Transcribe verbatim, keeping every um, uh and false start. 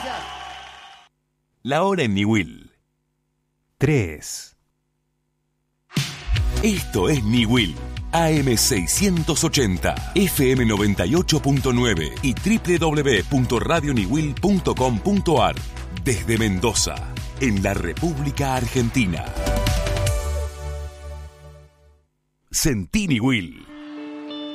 gracias. La hora en Niwil. tres. Esto es Niwil. A M seiscientos ochenta, F M noventa y ocho punto nueve y doble u doble u doble u punto radio niwil punto com punto a r. Desde Mendoza, en la República Argentina. Sentí Niwil.